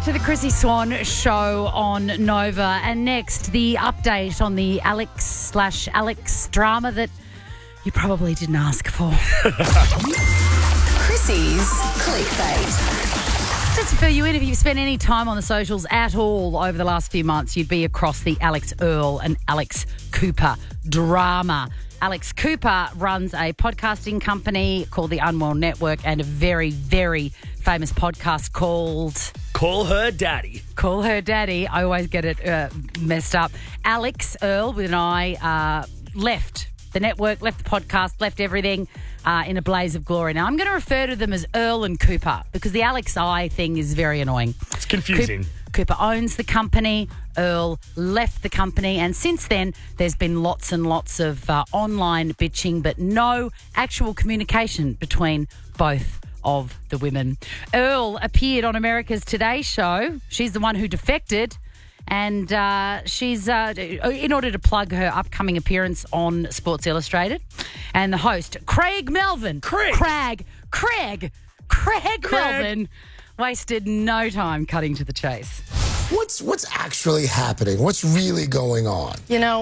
to the Chrissy Swan Show on Nova. And next, the update on the Alex drama that you probably didn't ask for. Chrissy's Clickbait. Just to fill you in, if you've spent any time on the socials at all over the last few months, you'd be across the Alex Earl and Alex Cooper drama. Alex Cooper runs a podcasting company called The Unwell Network and a very, very famous podcast called... Call Her Daddy. Call Her Daddy. I always get it messed up. Alex Earl with an I left the network, left the podcast, left everything in a blaze of glory. Now, I'm going to refer to them as Earl and Cooper because the Alex I thing is very annoying. It's confusing. Cooper owns the company. Earl left the company. And since then, there's been lots and lots of online bitching, but no actual communication between both of the women. Earl appeared on America's Today Show. She's the one who defected. And she's, in order to plug her upcoming appearance on Sports Illustrated. And the host, Craig Melvin. Craig Melvin wasted no time cutting to the chase. What's actually happening? What's really going on?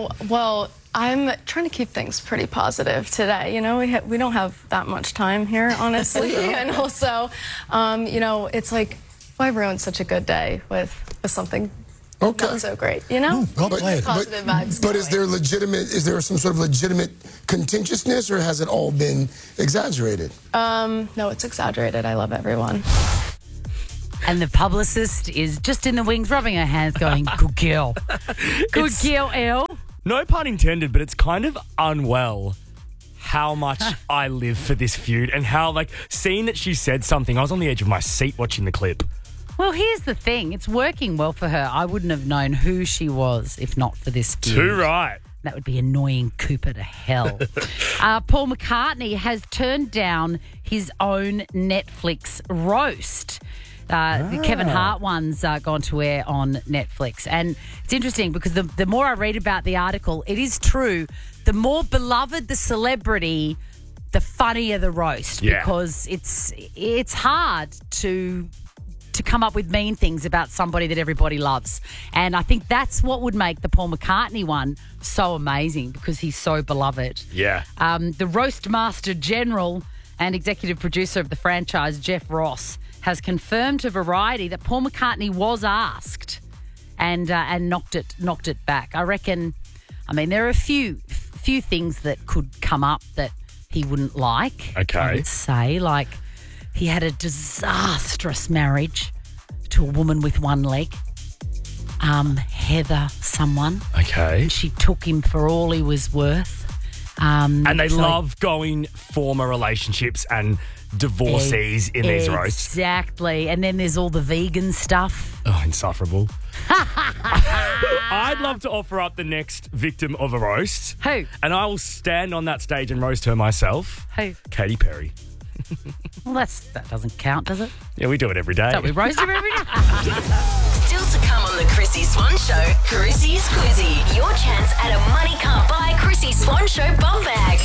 I'm trying to keep things pretty positive today. We don't have that much time here, honestly. And also, it's like, why ruin such a good day with something not so great, Well played. Positive vibes. But is there some sort of legitimate contentiousness, or has it all been exaggerated? No, it's exaggerated. I love everyone. And the publicist is just in the wings, rubbing her hands, going, good girl. Good girl, Elle. No pun intended, but it's kind of unwell how much I live for this feud and how, seeing that she said something, I was on the edge of my seat watching the clip. Well, here's the thing. It's working well for her. I wouldn't have known who she was if not for this feud. Too right. That would be annoying Cooper to hell. Paul McCartney has turned down his own Netflix roast. The Kevin Hart one's gone to air on Netflix. And it's interesting because the more I read about the article, it is true. The more beloved the celebrity, the funnier the roast. Yeah. Because it's hard to come up with mean things about somebody that everybody loves. And I think that's what would make the Paul McCartney one so amazing because he's so beloved. Yeah. The Roast Master General and executive producer of the franchise, Jeff Ross, has confirmed to Variety that Paul McCartney was asked and knocked it back. I reckon, there are a few things that could come up that he wouldn't like. Okay. I would say, he had a disastrous marriage to a woman with one leg. Heather someone. Okay. She took him for all he was worth. And they love going former relationships and divorcees in these roasts. Exactly. And then there's all the vegan stuff. Oh, insufferable. I'd love to offer up the next victim of a roast. Who? And I will stand on that stage and roast her myself. Who? Katy Perry. Well, that doesn't count, does it? Yeah, we do it every day. Don't we roast her every day? Still to come on the Chrissy Swan Show, Chrissy's Quizzy. Your chance at a money can't buy Chrissy Swan Show bum bag.